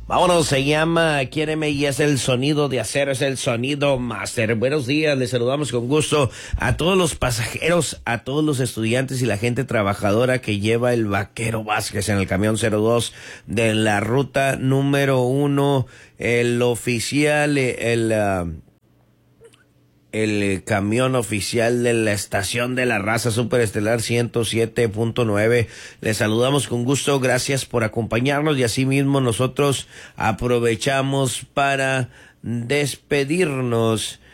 Vámonos, se llama Quiéreme y es el sonido de acero, es el sonido máster. Buenos días, les saludamos con gusto a todos los pasajeros, a todos los estudiantes y la gente trabajadora que lleva el Vaquero Vázquez en el camión 02 de la ruta número 1, el oficial, el camión oficial de la estación de la raza superestelar 107.9. Les saludamos con gusto, gracias por acompañarnos y asimismo nosotros aprovechamos para despedirnos.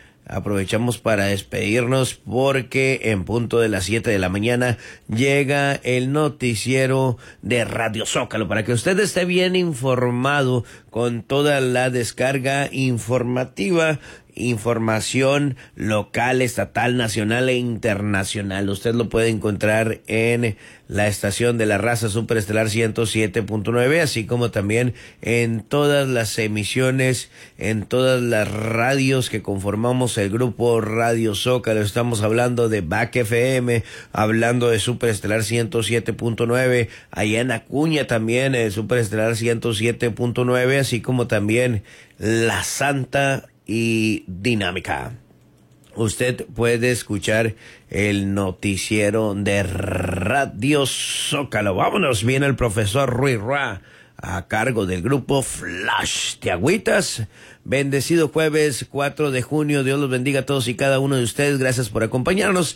Porque en punto de las 7 de la mañana llega el noticiero de Radio Zócalo para que usted esté bien informado con toda la descarga informativa, información local, estatal, nacional e internacional. Usted lo puede encontrar en la estación de la raza superestelar 107.9, así como también en todas las emisiones, en todas las radios que conformamos el grupo Radio Zócalo. Estamos hablando de Back FM, hablando de Superestelar 107.9, allá en Acuña también, Superestelar 107.9, así como también La Santa y Dinámica. Usted puede escuchar el noticiero de Radio Zócalo. Vámonos, viene el profesor Ruiz Ra a cargo del grupo Flash. ¿Te agüitas? Bendecido jueves 4 de junio. Dios los bendiga a todos y cada uno de ustedes. Gracias por acompañarnos.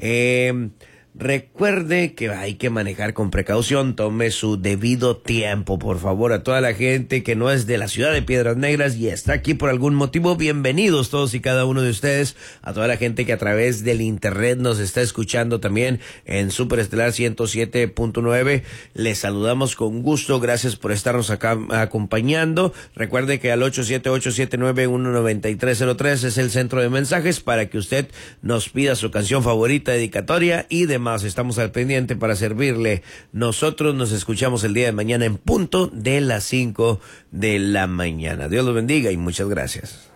Recuerde que hay que manejar con precaución, tome su debido tiempo, por favor. A toda la gente que no es de la ciudad de Piedras Negras y está aquí por algún motivo, bienvenidos todos y cada uno de ustedes. A toda la gente que a través del internet nos está escuchando también en Superestelar 107.9, les saludamos con gusto, gracias por estarnos acá acompañando. Recuerde que al 878-791-9303 es el centro de mensajes para que usted nos pida su canción favorita, dedicatoria y demás. Estamos al pendiente para servirle. Nosotros nos escuchamos el día de mañana en punto de las 5 de la mañana. Dios los bendiga y muchas gracias.